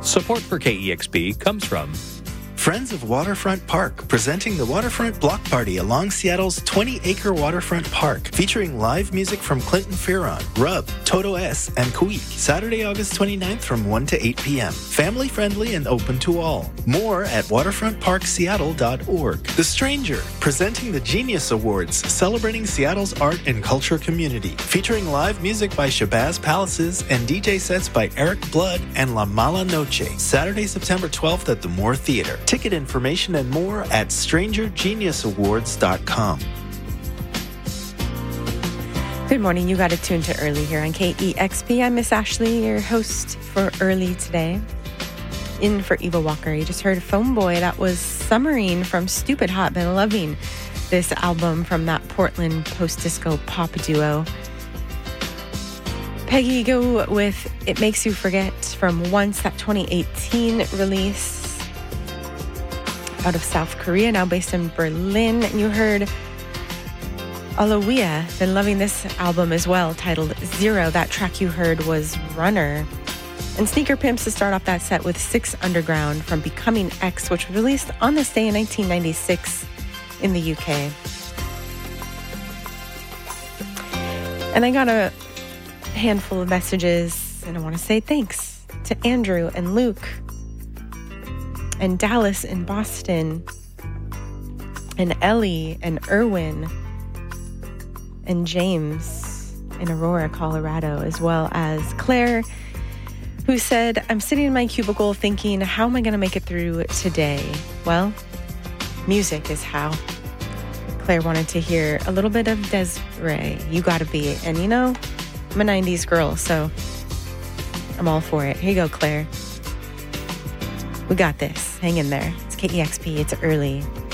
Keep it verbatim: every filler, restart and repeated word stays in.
Support for K E X P comes from Friends of Waterfront Park, presenting the Waterfront Block Party along Seattle's twenty-acre waterfront park, featuring live music from Clinton Fearon, Rub, Toto S, and Kuik, Saturday, August twenty-ninth from one to eight p.m. Family-friendly and open to all. More at waterfront park seattle dot org. The Stranger, presenting the Genius Awards, celebrating Seattle's art and culture community, featuring live music by Shabazz Palaces and D J sets by Eric Blood and La Mala Noche, Saturday, September twelfth at the Moore Theater. Ticket information and more at stranger genius awards dot com. Good morning. You got it tuned to Early here on K E X P. I'm Miss Ashley, your host for Early today. In for Eva Walker. You just heard Phone Boy. That was Submarine from Stupid Hot. Been loving this album from that Portland post-disco pop duo. Peggy Go with It Makes You Forget from Once, that twenty eighteen release out of South Korea, now based in Berlin. And you heard Aloia. Been loving this album as well, titled Zero. That track you heard was Runner. And Sneaker Pimps to start off that set with Six Underground from Becoming X, which was released on this day in nineteen ninety-six in the U K. And I got a handful of messages, and I want to say thanks to Andrew and Luke and Dallas in Boston, and Ellie and Erwin and James in Aurora, Colorado, as well as Claire, who said, I'm sitting in my cubicle thinking, how am I going to make it through today? Well, music is how. Claire wanted to hear a little bit of Desiree, You Gotta Be. And you know, I'm a nineties girl, so I'm all for it. Here you go, Claire. We got this. Hang in there. It's K E X P. It's Early.